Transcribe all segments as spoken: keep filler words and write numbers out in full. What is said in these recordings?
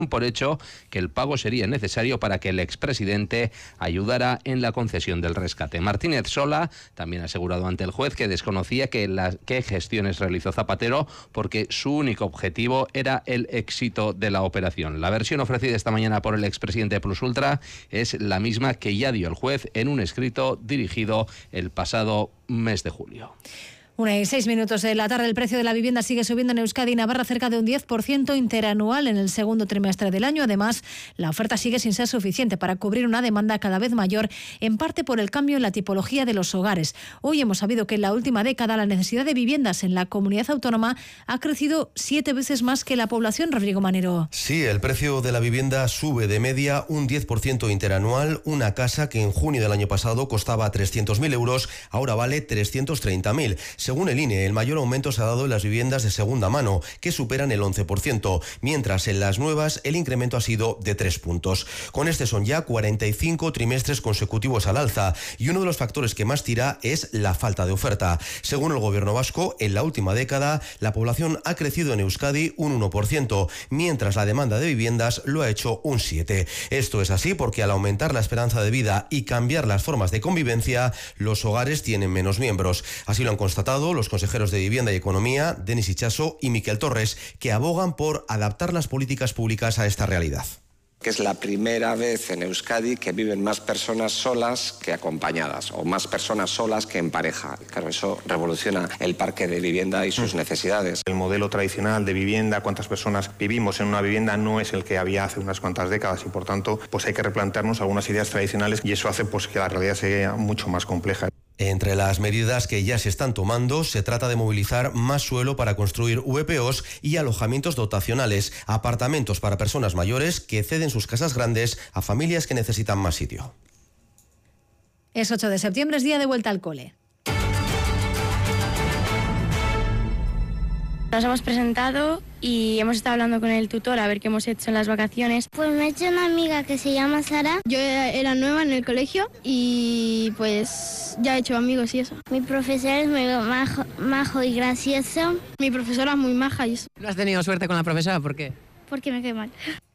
por hecho que el pago sería necesario para que el expresidente ayudara en la concesión del rescate. Martínez Sola también ha asegurado ante el juez que desconocía que las qué gestiones realizó Zapatero porque su único objetivo era el éxito de la operación. La versión ofrecida esta mañana por el expresidente de Plus Ultra es la misma que ya dio el juez en un escrito dirigido el pasado mes de julio. Una y seis minutos de la tarde. El precio de la vivienda sigue subiendo en Euskadi y Navarra cerca de un diez por ciento interanual en el segundo trimestre del año. Además, la oferta sigue sin ser suficiente para cubrir una demanda cada vez mayor, en parte por el cambio en la tipología de los hogares. Hoy hemos sabido que en la última década la necesidad de viviendas en la comunidad autónoma ha crecido siete veces más que la población. Rodrigo Manero. Sí, el precio de la vivienda sube de media un diez por ciento interanual. Una casa que en junio del año pasado costaba trescientos mil euros, ahora vale trescientos treinta mil. Según el I N E, el mayor aumento se ha dado en las viviendas de segunda mano, que superan el once por ciento, mientras en las nuevas el incremento ha sido de tres puntos. Con este son ya cuarenta y cinco trimestres consecutivos al alza, y uno de los factores que más tira es la falta de oferta. Según el gobierno vasco, en la última década la población ha crecido en Euskadi un uno por ciento, mientras la demanda de viviendas lo ha hecho un siete por ciento. Esto es así porque al aumentar la esperanza de vida y cambiar las formas de convivencia, los hogares tienen menos miembros. Así lo han constatado los consejeros de Vivienda y Economía, Denis Itxaso y Miquel Torres, que abogan por adaptar las políticas públicas a esta realidad. Que es la primera vez en Euskadi que viven más personas solas que acompañadas, o más personas solas que en pareja. Claro, eso revoluciona el parque de vivienda y sus necesidades. El modelo tradicional de vivienda, cuántas personas vivimos en una vivienda, no es el que había hace unas cuantas décadas y por tanto pues hay que replantearnos algunas ideas tradicionales y eso hace pues que la realidad sea mucho más compleja. Entre las medidas que ya se están tomando, se trata de movilizar más suelo para construir V P Os y alojamientos dotacionales, apartamentos para personas mayores que ceden sus casas grandes a familias que necesitan más sitio. Es ocho de septiembre, es día de vuelta al cole. Nos hemos presentado y hemos estado hablando con el tutor a ver qué hemos hecho en las vacaciones. Pues me he hecho una amiga que se llama Sara. Yo era nueva en el colegio y pues ya he hecho amigos y eso. Mi profesor es muy majo, majo y gracioso. Mi profesora es muy maja y eso. ¿No has tenido suerte con la profesora? ¿Por qué? Porque me cae mal.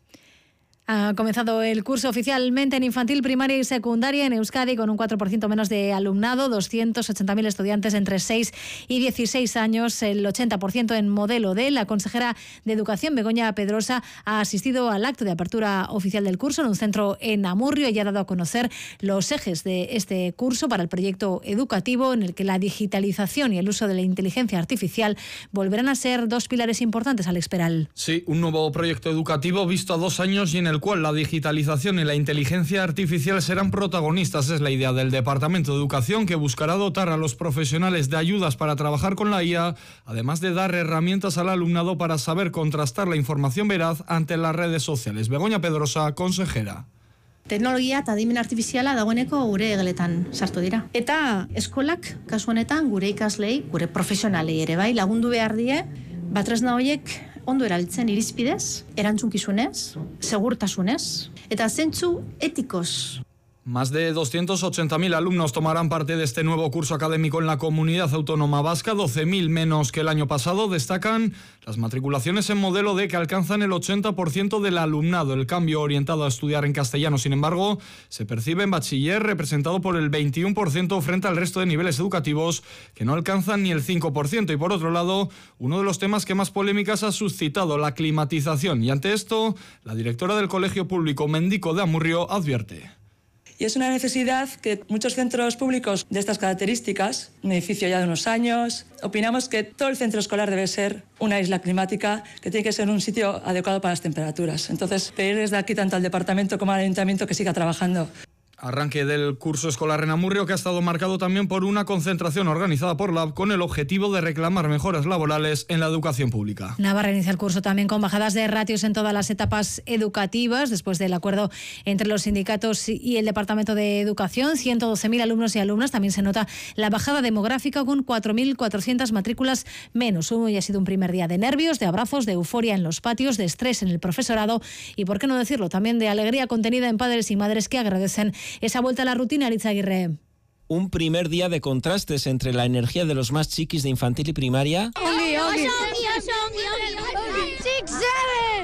Ha comenzado el curso oficialmente en infantil, primaria y secundaria en Euskadi con un cuatro por ciento menos de alumnado, doscientos ochenta mil estudiantes entre seis y dieciséis años, el ochenta por ciento en modelo D. La consejera de Educación, Begoña Pedrosa, ha asistido al acto de apertura oficial del curso en un centro en Amurrio y ha dado a conocer los ejes de este curso para el proyecto educativo en el que la digitalización y el uso de la inteligencia artificial volverán a ser dos pilares importantes. Alex Peral. Sí, un nuevo proyecto educativo visto a dos años y en el el cual la digitalización y la inteligencia artificial serán protagonistas. Es la idea del Departamento de Educación, que buscará dotar a los profesionales de ayudas para trabajar con la I A, además de dar herramientas al alumnado para saber contrastar la información veraz ante las redes sociales. Begoña Pedrosa, consejera. Teknologia eta adimen artifiziala dagoeneko gure egeletan sartu dira. Eta eskolak, kasu honetan, gure ikaslei, gure profesionalei ere bai, lagundu behar die, batresna horiek ondo erabiltzen irizpidez, erantzunkizunez, segurtasunez, eta zentzu etikoz. Más de doscientos ochenta mil alumnos tomarán parte de este nuevo curso académico en la Comunidad Autónoma Vasca, doce mil menos que el año pasado. Destacan las matriculaciones en modelo D, que alcanzan el ochenta por ciento del alumnado. El cambio orientado a estudiar en castellano, sin embargo, se percibe en bachiller, representado por el veintiuno por ciento frente al resto de niveles educativos, que no alcanzan ni el cinco por ciento. Y por otro lado, uno de los temas que más polémicas ha suscitado, la climatización. Y ante esto, la directora del Colegio Público Mendico de Amurrio advierte. Y es una necesidad que muchos centros públicos de estas características, un edificio ya de unos años, opinamos que todo el centro escolar debe ser una isla climática, que tiene que ser un sitio adecuado para las temperaturas. Entonces, pedir desde aquí tanto al departamento como al ayuntamiento que siga trabajando. Arranque del curso escolar en Amurrio, que ha estado marcado también por una concentración organizada por Lab con el objetivo de reclamar mejoras laborales en la educación pública. Navarra inicia el curso también con bajadas de ratios en todas las etapas educativas, después del acuerdo entre los sindicatos y el Departamento de Educación. ciento doce mil alumnos y alumnas. También se nota la bajada demográfica con cuatro mil cuatrocientas matrículas menos. Hoy ha sido un primer día de nervios, de abrazos, de euforia en los patios, de estrés en el profesorado y, por qué no decirlo, también de alegría contenida en padres y madres que agradecen esa vuelta a la rutina. Aritz Aguirre. Un primer día de contrastes entre la energía de los más chiquis de infantil y primaria y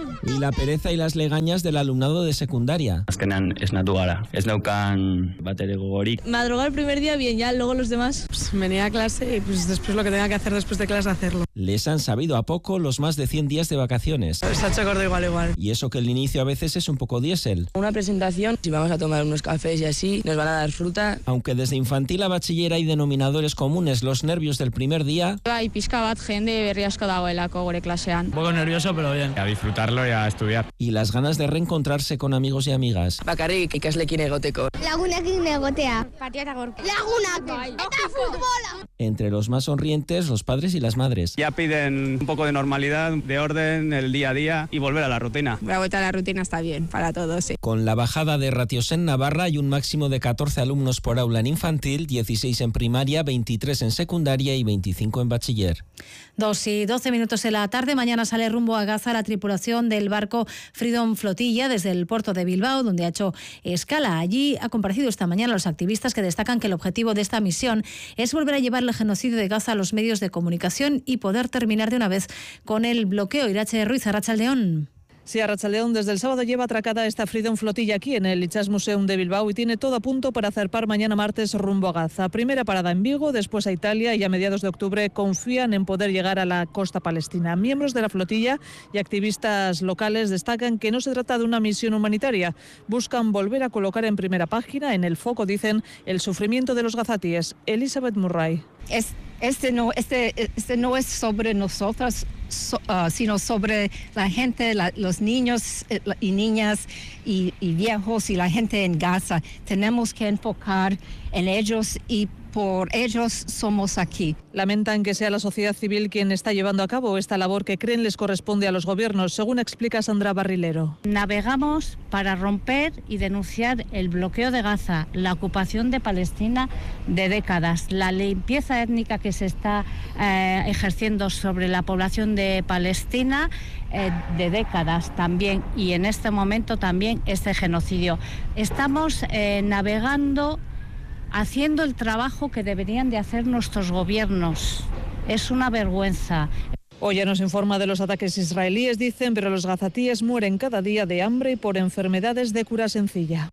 la pereza y las legañas del alumnado de secundaria. Azkenean esnatu gara, ez neukan batere gogorik. Madrugar el primer día bien, ya luego los demás pues, venía a clase y pues después lo que tenga que hacer después de clase hacerlo. Les han sabido a poco los más de cien días de vacaciones. Se ha hecho corto igual igual. Y eso que el inicio a veces es un poco diésel. Una presentación, si vamos a tomar unos cafés y así, nos van a dar fruta. Aunque desde infantil a bachiller hay denominadores comunes, los nervios del primer día. Bai, pixka bat jende berri asko dagoelako gure klasean. Un poco nervioso, pero bien. A disfrutarlo y a estudiar. Y las ganas de reencontrarse con amigos y amigas. Bakarrik ikaslekin egoteko. Lagunekin egotea. Patia eta gorka. Lagunak. Eta futbola. Entre los más sonrientes, los padres y las madres. Ya piden un poco de normalidad, de orden, el día a día y volver a la rutina. La vuelta a la rutina está bien para todos, sí. Con la bajada de ratios en Navarra hay un máximo de catorce alumnos por aula en infantil, dieciséis en primaria, veintitrés en secundaria y veinticinco en bachiller. Dos y doce minutos de la tarde. Mañana sale rumbo a Gaza la tripulación del barco Freedom Flotilla desde el puerto de Bilbao, donde ha hecho escala. Allí ha comparecido esta mañana los activistas que destacan que el objetivo de esta misión es volver a llevar el genocidio de Gaza a los medios de comunicación y poder terminar de una vez con el bloqueo. Irache Ruiz, Arratsaldeón. Sí, Arratsaldeón, desde el sábado lleva atracada esta Freedom Flotilla aquí en el Itxas Museum de Bilbao y tiene todo a punto para zarpar mañana martes rumbo a Gaza. Primera parada en Vigo, después a Italia y a mediados de octubre confían en poder llegar a la costa palestina. Miembros de la flotilla y activistas locales destacan que no se trata de una misión humanitaria. Buscan volver a colocar en primera página, en el foco, dicen, el sufrimiento de los gazatíes. Elizabeth Murray. Es, este, no, este, este no es sobre nosotros, so, uh, sino sobre la gente, la, los niños y niñas y, y viejos y la gente en Gaza. Tenemos que enfocar en ellos y por ellos somos aquí. Lamentan que sea la sociedad civil quien está llevando a cabo esta labor que creen les corresponde a los gobiernos, según explica Sandra Barrilero. Navegamos para romper y denunciar el bloqueo de Gaza, la ocupación de Palestina de décadas, la limpieza étnica que se está eh, ejerciendo sobre la población de Palestina eh, de décadas también, y en este momento también este genocidio. Estamos eh, navegando haciendo el trabajo que deberían de hacer nuestros gobiernos. Es una vergüenza. Hoy ya nos informa de los ataques israelíes, dicen, pero los gazatíes mueren cada día de hambre y por enfermedades de cura sencilla.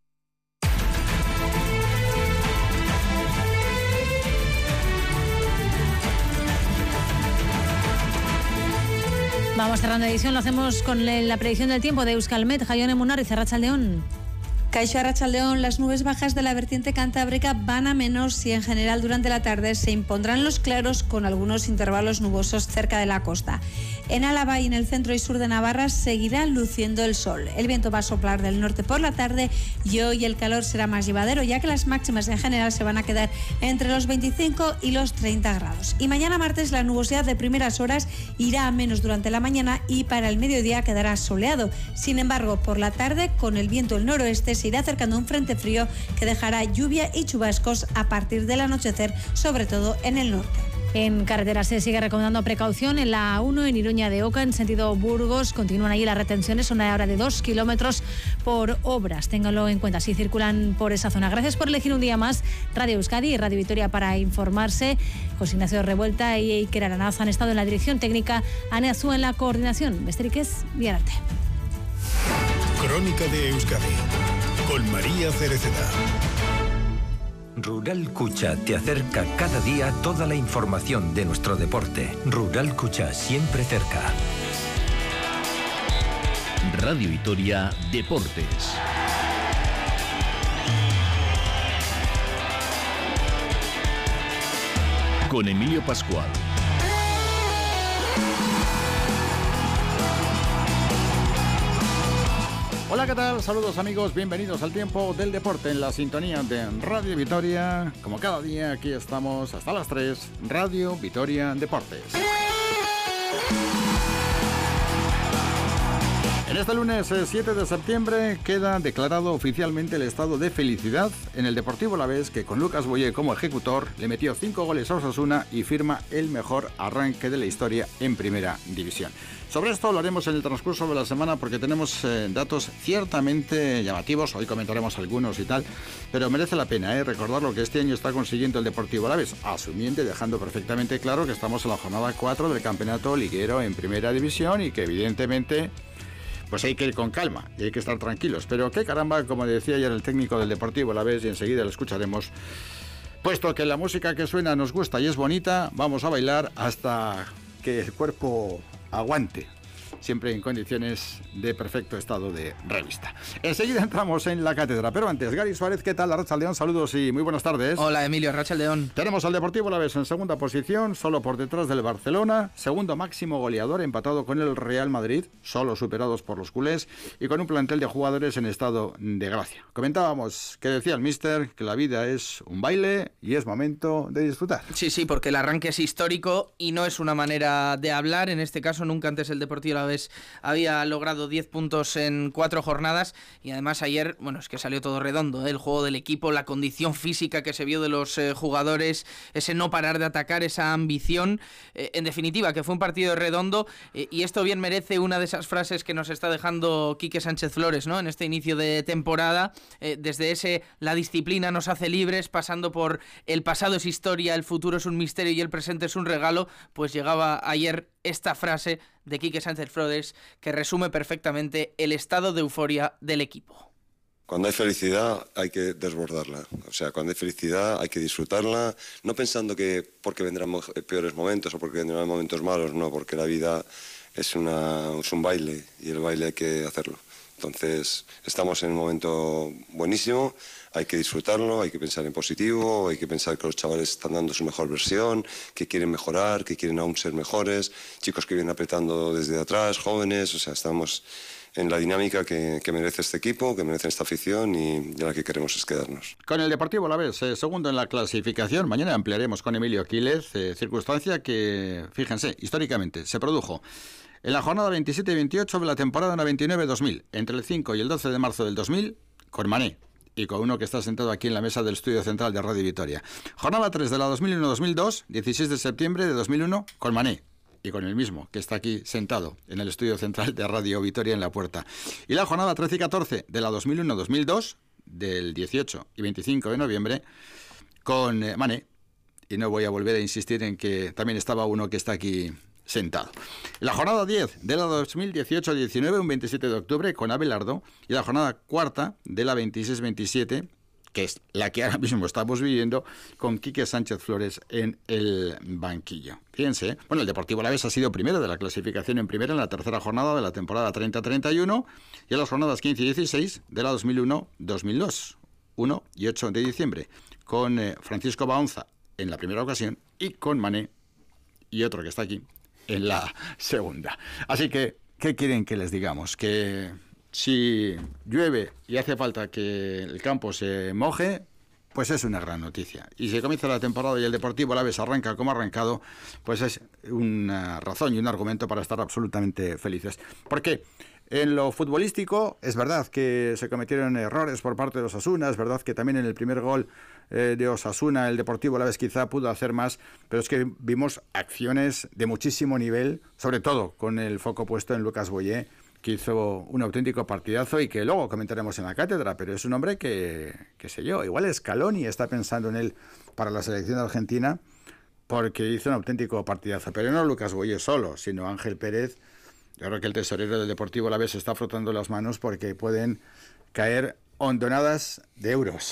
Vamos cerrando la edición, lo hacemos con la predicción del tiempo de Euskalmet, Jaione Munarriz, Arratsaldeón. Caixo Arratsaldeón, las nubes bajas de la vertiente cantábrica van a menos y en general durante la tarde se impondrán los claros con algunos intervalos nubosos cerca de la costa. En Álava y en el centro y sur de Navarra seguirá luciendo el sol. El viento va a soplar del norte por la tarde y hoy el calor será más llevadero, ya que las máximas en general se van a quedar entre los veinticinco y los treinta grados. Y mañana martes la nubosidad de primeras horas irá a menos durante la mañana y para el mediodía quedará soleado. Sin embargo, por la tarde, con el viento del noroeste, se irá acercando un frente frío que dejará lluvia y chubascos a partir del anochecer, sobre todo en el norte. En carretera se sigue recomendando precaución en la A uno en Iruña de Oca, en sentido Burgos. Continúan allí las retenciones, una hora de dos kilómetros por obras. Ténganlo en cuenta si circulan por esa zona. Gracias por elegir un día más Radio Euskadi y Radio Vitoria para informarse. José Ignacio Revuelta y Iker Aranaz han estado en la dirección técnica, Ane Azúa en la coordinación. Besterik ez, biararte. Crónica de Euskadi con María Cereceda. Rural Cucha te acerca cada día toda la información de nuestro deporte. Rural Cucha, siempre cerca. Radio Vitoria Deportes. Con Emilio Pascual. Hola, ¿qué tal? Saludos amigos, bienvenidos al tiempo del deporte en la sintonía de Radio Vitoria. Como cada día, aquí estamos hasta las tres, Radio Vitoria Deportes. En este lunes siete de septiembre queda declarado oficialmente el estado de felicidad en el Deportivo Alavés, que con Lucas Boyer como ejecutor le metió cinco goles a Osasuna y firma el mejor arranque de la historia en Primera División. Sobre esto hablaremos en el transcurso de la semana porque tenemos eh, datos ciertamente llamativos. Hoy comentaremos algunos y tal, pero merece la pena eh, recordar lo que este año está consiguiendo el Deportivo Alavés, asumiendo y dejando perfectamente claro que estamos en la jornada cuatro del campeonato liguero en Primera División y que evidentemente pues hay que ir con calma y hay que estar tranquilos. Pero qué caramba, como decía ayer el técnico del Deportivo Alavés, y enseguida lo escucharemos, puesto que la música que suena nos gusta y es bonita, vamos a bailar hasta que el cuerpo aguante, siempre en condiciones de perfecto estado de revista. Enseguida entramos en la cátedra, pero antes, Gary Suárez, ¿qué tal? Arratsaldeón, saludos y muy buenas tardes. Hola, Emilio, Arratsaldeón. Tenemos al Deportivo Alavés en segunda posición, solo por detrás del Barcelona, segundo máximo goleador, empatado con el Real Madrid, solo superados por los culés, y con un plantel de jugadores en estado de gracia. Comentábamos que decía el míster que la vida es un baile y es momento de disfrutar. Sí, sí, porque el arranque es histórico y no es una manera de hablar. En este caso, nunca antes el Deportivo Alavés había logrado diez puntos en cuatro jornadas y además ayer, bueno, es que salió todo redondo, ¿eh? El juego del equipo, la condición física que se vio de los eh, jugadores, ese no parar de atacar, esa ambición, eh, en definitiva, que fue un partido redondo eh, y esto bien merece una de esas frases que nos está dejando Quique Sánchez Flores, ¿no? En este inicio de temporada, eh, desde ese la disciplina nos hace libres, pasando por el pasado es historia, el futuro es un misterio y el presente es un regalo, pues llegaba ayer esta frase de Quique Sánchez Flores que resume perfectamente el estado de euforia del equipo. Cuando hay felicidad hay que desbordarla, o sea, cuando hay felicidad hay que disfrutarla, no pensando que porque vendrán peores momentos o porque vendrán momentos malos, no, porque la vida es, una, es un baile y el baile hay que hacerlo. Entonces, estamos en un momento buenísimo, hay que disfrutarlo, hay que pensar en positivo, hay que pensar que los chavales están dando su mejor versión, que quieren mejorar, que quieren aún ser mejores, chicos que vienen apretando desde atrás, jóvenes, o sea, estamos en la dinámica que, que merece este equipo, que merece esta afición y en la que queremos es quedarnos. Con el Deportivo Alavés, eh, segundo en la clasificación, mañana ampliaremos con Emilio Quílez, eh, circunstancia que, fíjense, históricamente se produjo en la jornada veintisiete y veintiocho de la temporada noventa y nueve dos mil, entre el cinco y el doce de marzo del dos mil, con Mané y con uno que está sentado aquí en la mesa del estudio central de Radio Vitoria. Jornada tres de la dos mil uno dos mil dos, dieciséis de septiembre de dos mil uno, con Mané y con el mismo que está aquí sentado en el estudio central de Radio Vitoria en la puerta. Y la jornada trece y catorce de la dos mil uno dos mil dos, del dieciocho y veinticinco de noviembre, con eh, Mané, y no voy a volver a insistir en que también estaba uno que está aquí sentado. La jornada diez de la dos mil dieciocho diecinueve, un veintisiete de octubre, con Abelardo, y la jornada cuarta de la veintiséis veintisiete, que es la que ahora mismo estamos viviendo, con Quique Sánchez Flores en el banquillo. Fíjense, bueno, el Deportivo Alavés ha sido primero de la clasificación en primera en la tercera jornada de la temporada treinta treinta y uno y en las jornadas quince y dieciséis de la dos mil uno dos mil dos, uno y ocho de diciembre, con eh, Francisco Baunza en la primera ocasión y con Mané y otro que está aquí en la segunda. Así que, ¿qué quieren que les digamos? Que si llueve y hace falta que el campo se moje, pues es una gran noticia. Y si comienza la temporada y el Deportivo Alavés arranca como ha arrancado, pues es una razón y un argumento para estar absolutamente felices. Porque en lo futbolístico es verdad que se cometieron errores por parte de Osasuna, es verdad que también en el primer gol eh, de Osasuna el Deportivo Alavés quizá pudo hacer más, pero es que vimos acciones de muchísimo nivel, sobre todo con el foco puesto en Lucas Boyé, que hizo un auténtico partidazo y que luego comentaremos en la cátedra, pero es un hombre que, qué sé yo, igual Scaloni está pensando en él para la selección argentina porque hizo un auténtico partidazo, pero no Lucas Boyé solo, sino Ángel Pérez. Yo creo que el tesorero del Deportivo Alavés está frotando las manos porque pueden caer hondonadas de euros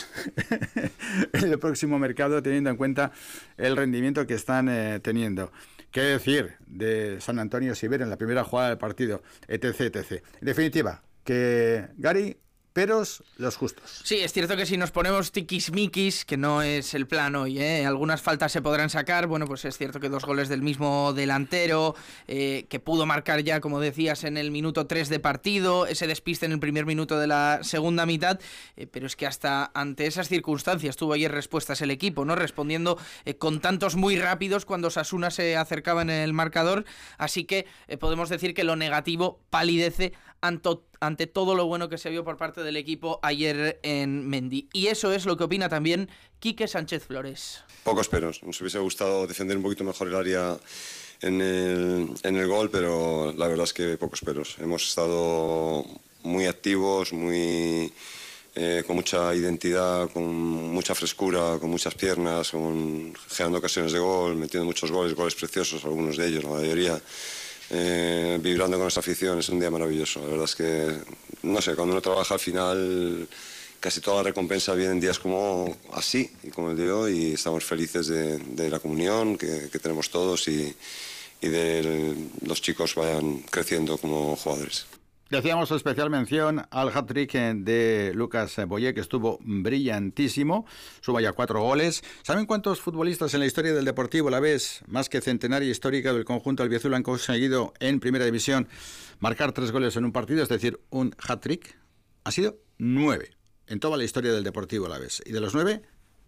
en el próximo mercado, teniendo en cuenta el rendimiento que están eh, teniendo. ¿Qué decir de San Antonio Siver en la primera jugada del partido? Etc, etcétera. En definitiva, que Gary, peros los justos. Sí, es cierto que si nos ponemos tiquismiquis, que no es el plan hoy, ¿eh? Algunas faltas se podrán sacar. Bueno, pues es cierto que dos goles del mismo delantero, eh, que pudo marcar ya, como decías, en el minuto tres de partido, ese despiste en el primer minuto de la segunda mitad, eh, pero es que hasta ante esas circunstancias tuvo ayer respuestas el equipo, ¿no? Respondiendo eh, con tantos muy rápidos cuando Osasuna se acercaba en el marcador, así que eh, podemos decir que lo negativo palidece ante, ante todo lo bueno que se vio por parte del equipo ayer en Mendy. Y eso es lo que opina también Quique Sánchez Flores. Pocos peros. Nos hubiese gustado defender un poquito mejor el área en el, en el gol, pero la verdad es que pocos peros. Hemos estado muy activos, muy eh, con mucha identidad, con mucha frescura, con muchas piernas, con, generando ocasiones de gol, metiendo muchos goles, goles preciosos, algunos de ellos, la mayoría. eh, vibrando con nuestra afición, es un día maravilloso. La verdad es que, no sé, cuando uno trabaja al final, casi toda la recompensa viene en días como así, y como el de hoy, y estamos felices de, de la comunión que, que tenemos todos y, y de los chicos vayan creciendo como jugadores. Decíamos especial mención al hat-trick de Lucas Boyer, que estuvo brillantísimo, suma ya cuatro goles. ¿Saben cuántos futbolistas en la historia del Deportivo Alavés, más que centenaria histórica del conjunto albiazul, han conseguido en Primera División marcar tres goles en un partido, es decir, un hat-trick? Han sido nueve en toda la historia del Deportivo Alavés. Y de los nueve,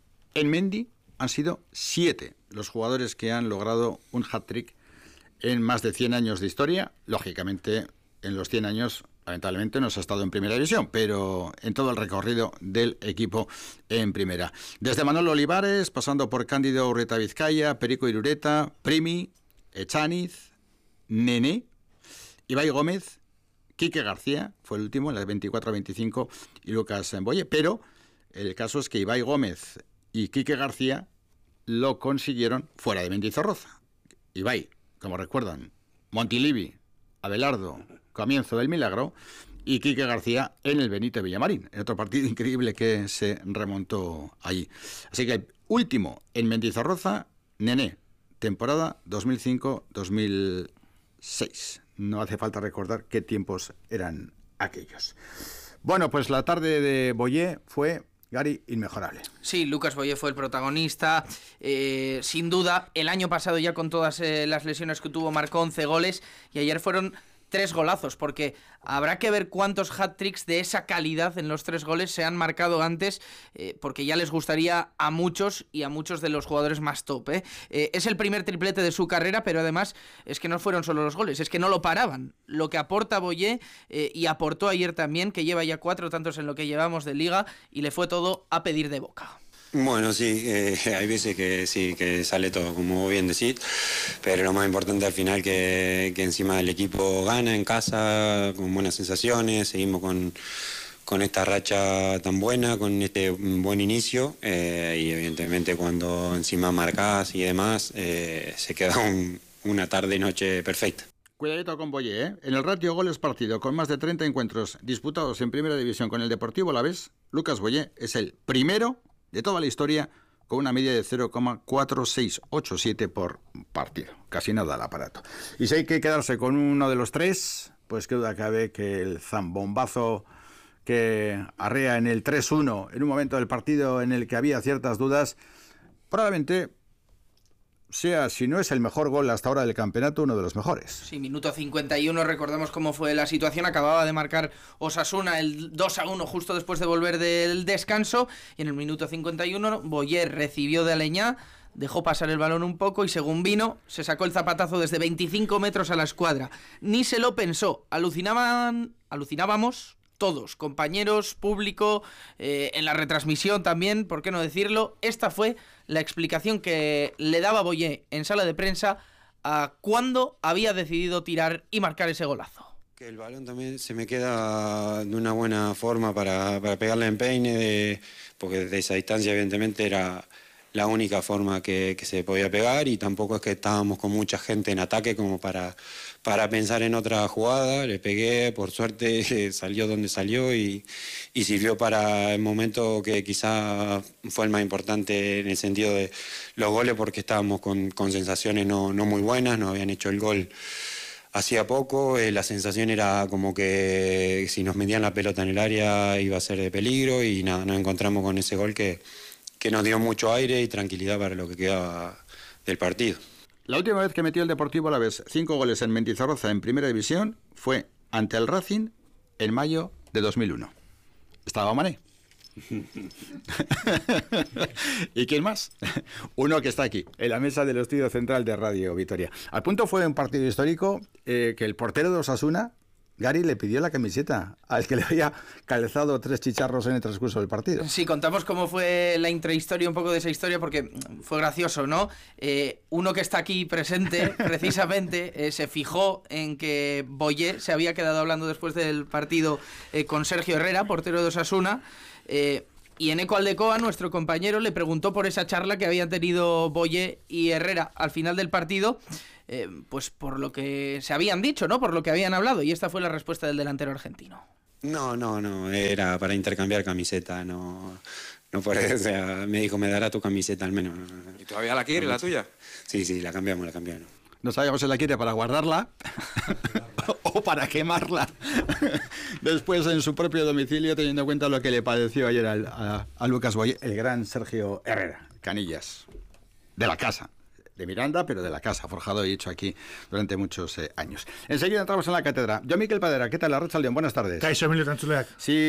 en Mendy han sido siete los jugadores que han logrado un hat-trick en más de cien años de historia. Lógicamente, en los cien años, lamentablemente, no se ha estado en Primera División, pero en todo el recorrido del equipo en Primera. Desde Manolo Olivares, pasando por Cándido Urreta Vizcaya, Perico Irureta, Primi, Echaniz, Nené, Ibai Gómez, Quique García, fue el último, en las veinticuatro a veinticinco, y Lucas Boyer. Pero el caso es que Ibai Gómez y Quique García lo consiguieron fuera de Mendizorroza. Ibai, como recuerdan, Montilivi, Abelardo, comienzo del milagro, y Quique García en el Benito Villamarín, en otro partido increíble que se remontó allí. Así que último en Mendizorroza, Nené, temporada dos mil cinco dos mil seis. No hace falta recordar qué tiempos eran aquellos. Bueno, pues la tarde de Boyer fue, Gary, inmejorable. Sí, Lucas Boyer fue el protagonista, eh, sin duda. El año pasado ya con todas eh, las lesiones que tuvo marcó once goles y ayer fueron tres golazos, porque habrá que ver cuántos hat-tricks de esa calidad en los tres goles se han marcado antes, eh, porque ya les gustaría a muchos y a muchos de los jugadores más top. ¿eh? Eh, es el primer triplete de su carrera, pero además es que no fueron solo los goles, es que no lo paraban. Lo que aporta Boyer, eh, y aportó ayer también, que lleva ya cuatro tantos en lo que llevamos de liga, y le fue todo a pedir de boca. Bueno, sí, eh, hay veces que sí, que sale todo, como bien decís, pero lo más importante al final que, que encima el equipo gana en casa, con buenas sensaciones, seguimos con, con esta racha tan buena, con este buen inicio, eh, y evidentemente cuando encima marcás y demás, eh, se queda un, una tarde-noche perfecta. Cuidadito con Boyer, ¿eh? En el ratio goles partido, con más de treinta encuentros disputados en Primera División con el Deportivo Alavés, Lucas Boyer es el primero de toda la historia con una media de cero coma cuatro seis ocho siete por partido. Casi nada al aparato. Y si hay que quedarse con uno de los tres, pues qué duda cabe que el zambombazo que arrea en el tres uno en un momento del partido en el que había ciertas dudas, probablemente sea, si no es el mejor gol hasta ahora del campeonato, uno de los mejores. Sí, minuto cincuenta y uno, recordamos cómo fue la situación, acababa de marcar Osasuna el dos a uno justo después de volver del descanso, y en el minuto cincuenta y uno Boyer recibió de Aleñá, dejó pasar el balón un poco y según vino, se sacó el zapatazo desde veinticinco metros a la escuadra. Ni se lo pensó, alucinaban, alucinábamos todos, compañeros, público, eh, en la retransmisión también, ¿por qué no decirlo? Esta fue la explicación que le daba Boyer en sala de prensa a cuándo había decidido tirar y marcar ese golazo. Que el balón también se me queda de una buena forma para, para pegarle en peine, de, porque desde esa distancia evidentemente era la única forma que, que se podía pegar, y tampoco es que estábamos con mucha gente en ataque como para, para pensar en otra jugada. Le pegué, por suerte salió donde salió y, y sirvió para el momento que quizá fue el más importante en el sentido de los goles, porque estábamos con, con sensaciones no, no muy buenas, nos habían hecho el gol hacía poco, eh, la sensación era como que si nos metían la pelota en el área iba a ser de peligro, y nada, nos encontramos con ese gol que que nos dio mucho aire y tranquilidad para lo que quedaba del partido. La última vez que metió el Deportivo Alavés cinco goles en Mendizorroza en Primera División fue ante el Racing en mayo de dos mil uno. Estaba Mané. ¿Y quién más? Uno que está aquí, en la mesa del estudio central de Radio Vitoria. Al punto fue un partido histórico eh, que el portero de Osasuna, Gary, le pidió la camiseta al que le había calzado tres chicharros en el transcurso del partido. Sí, contamos cómo fue la intrahistoria, un poco de esa historia, porque fue gracioso, ¿no? Eh, uno que está aquí presente, precisamente, eh, se fijó en que Boyer se había quedado hablando después del partido eh, con Sergio Herrera, portero de Osasuna. Eh, Y en Eco Aldecoa, nuestro compañero le preguntó por esa charla que habían tenido Boye y Herrera al final del partido, eh, pues por lo que se habían dicho, ¿no? Por lo que habían hablado. Y esta fue la respuesta del delantero argentino. No, no, no, era para intercambiar camiseta, no, no por eso, o sea, me dijo, me dará tu camiseta al menos. ¿Y todavía la quiere, la tuya? Sí, sí, la cambiamos, la cambiamos. No sabíamos si la quiere para guardarla o para quemarla después en su propio domicilio, teniendo en cuenta lo que le padeció ayer al, a, a Lucas Boye, el gran Sergio Herrera, Canillas, de la casa, de Miranda, pero de la casa, forjado y hecho aquí durante muchos eh, años. Enseguida entramos en la cátedra. Yo, Miquel Padera, ¿qué tal? Arratsaldeon, buenas tardes. Kaixo, Emilio Tantzuleak. Sí.